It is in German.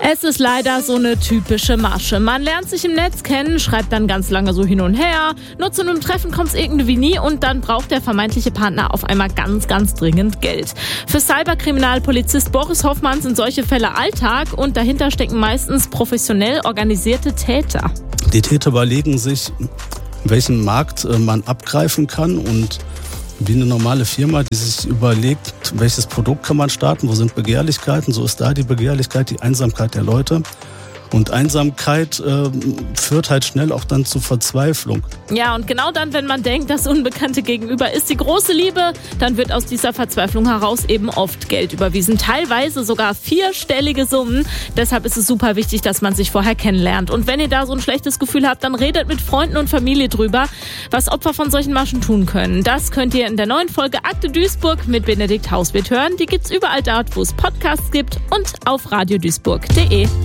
Es ist leider so eine typische Masche. Man lernt sich im Netz kennen, schreibt dann ganz lange so hin und her, nur zu einem Treffen kommt es irgendwie nie und dann braucht der vermeintliche Partner auf einmal ganz, ganz dringend Geld. Für Cyberkriminalpolizist Boris Hoffmann sind solche Fälle Alltag und dahinter stecken meistens professionell organisierte Täter. Die Täter überlegen sich, welchen Markt man abgreifen kann und wie eine normale Firma, die sich überlegt, welches Produkt kann man starten, wo sind Begehrlichkeiten, so ist da die Begehrlichkeit, die Einsamkeit der Leute. Und Einsamkeit führt halt schnell auch dann zu Verzweiflung. Ja, und genau dann, wenn man denkt, das Unbekannte Gegenüber ist die große Liebe, dann wird aus dieser Verzweiflung heraus eben oft Geld überwiesen. Teilweise sogar 4-stellige Summen. Deshalb ist es super wichtig, dass man sich vorher kennenlernt. Und wenn ihr da so ein schlechtes Gefühl habt, dann redet mit Freunden und Familie drüber, was Opfer von solchen Maschen tun können. Das könnt ihr in der neuen Folge Akte Duisburg mit Benedikt Hauswirth hören. Die gibt's überall dort, wo es Podcasts gibt und auf radioduisburg.de.